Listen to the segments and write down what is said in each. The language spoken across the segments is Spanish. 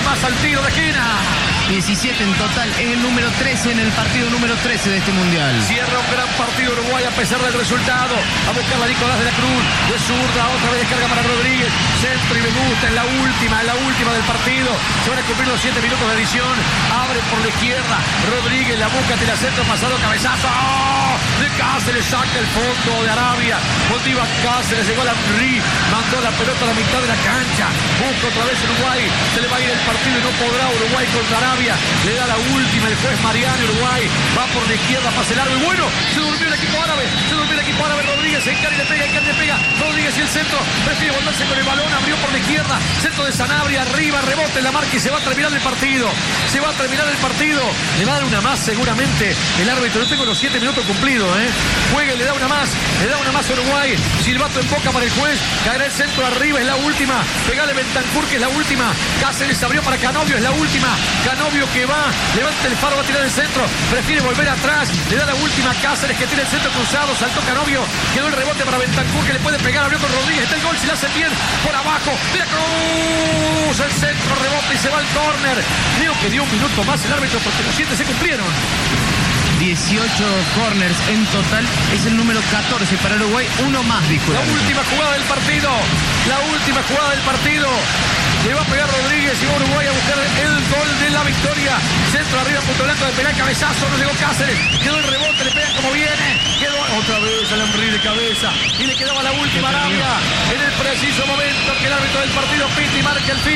más al tiro de esquina. 17 en total, es el número 13 en el partido número 13 de este mundial. Cierra un gran partido Uruguay a pesar del resultado. A buscar a Nicolás de la Cruz, de zurda, otra vez descarga para Rodríguez. Centro y me gusta, es la última del partido. Se van a cumplir los 7 minutos de adición. Abre por la izquierda, Rodríguez la busca, tira centro, pasado, cabezazo. ¡Oh! De Cáceres saca el fondo de Arabia. Motiva Cáceres, llegó a la Henry, mandó la pelota a la mitad de la cancha. Busca otra vez Uruguay, se le va a ir el partido y no podrá Uruguay contra Arabia. Le da la última el juez Mariano. Uruguay va por la izquierda, pase largo y bueno, se durmió el equipo árabe. Rodríguez se encara y le pega. Rodríguez y el centro, prefiere volverse con el balón, abrió por la izquierda, centro de Sanabria, arriba, rebote en la marca y se va a terminar el partido. Le va a dar una más seguramente el árbitro. Yo tengo los 7 minutos cumplidos, Juegue, le da una más a Uruguay. Silbato en boca para el juez, caerá el centro arriba, es la última. Pegale Bentancur, que es la última. Cáceres abrió para Canovio, es la última. Canovio que va, levanta el faro, va a tirar el centro, prefiere volver atrás, le da la última. Cáceres que tiene el centro cruzado, saltó Canovio, quedó el rebote para Bentancur, que le puede pegar, abrió con Rodríguez, está el gol, si la hace bien, por abajo, de la Cruz, el centro, rebote y se va al córner. Creo que dio un minuto más el árbitro porque los 7 se cumplieron. 18 corners en total, es el número 14 para Uruguay, uno más, dijo. La última jugada del partido. Le va a pegar Rodríguez y va Uruguay a buscar el gol de la victoria. Centro arriba, punto blanco de pegar, cabezazo, no llegó Cáceres. Quedó el rebote, le pegan como viene. Quedó otra vez al Henry de cabeza. Y le quedaba la última Arabia. En el preciso momento que el árbitro del partido pita y marca el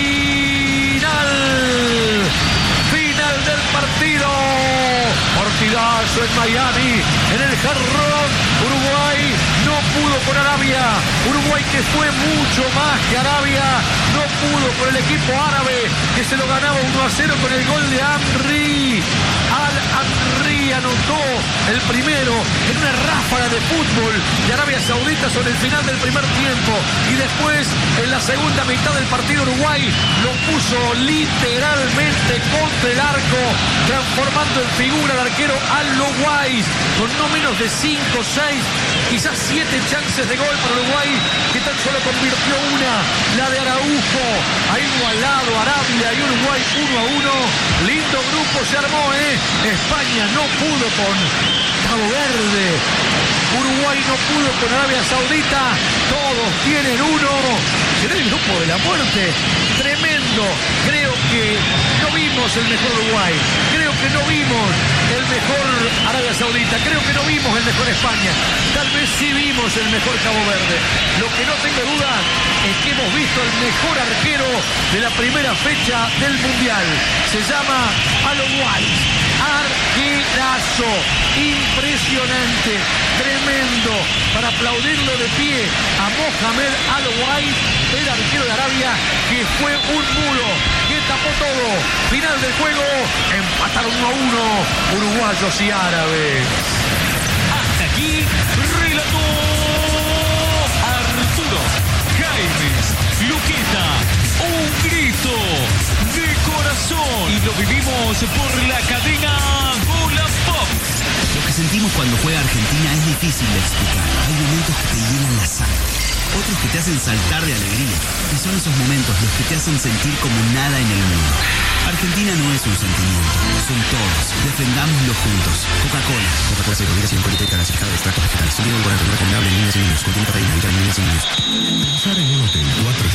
final del partido. Partidazo en Miami, en el Jarrón. Uruguay no pudo con Arabia. Uruguay que fue mucho más que Arabia. No pudo con el equipo árabe que se lo ganaba 1-0 con el gol de Henry. Al-Henry anotó el primero en una ráfaga de fútbol de Arabia Saudita sobre el final del primer tiempo. Y después, en la segunda mitad del partido, Uruguay lo puso literalmente contra el arco, transformando en figura al arquero Al-Uruguay, con no menos de 5, 6, quizás 7 chances de gol para Uruguay, que tan solo convirtió una, la de Araujo. Ha igualado Arabia y Uruguay 1-1. Lindo grupo se armó, España no pudo con Cabo Verde. Uruguay no pudo con Arabia Saudita. Todos tienen uno. Será el grupo de la muerte. Tremendo. Creo que no vimos el mejor Uruguay. Creo que no vimos el mejor Arabia Saudita. Creo que no vimos el mejor España. Tal vez sí vimos el mejor Cabo Verde. Lo que no tengo duda es que hemos visto el mejor arquero de la primera fecha del Mundial. Se llama Al-Uruguay. Arquerazo, impresionante, tremendo, para aplaudirlo de pie a Mohamed Al-Uruguay, el arquero de Arabia, que fue un muro, que tapó todo. Final del juego, empataron 1-1, uruguayos y árabes. Hasta aquí, relató Arturo Jaimes Luqueta, un grito de corazón, y lo vivimos por la cadena Volafox. Lo que sentimos cuando juega Argentina es difícil de explicar. Hay momentos que te llenan la sangre, otros que te hacen saltar de alegría, y son esos momentos los que te hacen sentir como nada en el mundo. Argentina no es un sentimiento, son todos. Defendámoslo juntos. Coca-Cola. Coca-Cola se rodea sin política gasificada de extractos vegetales. Sirve un colorante recomendable en niños y niños. Contiene cafeína, vitamina y niños. Pensar en un hotel 4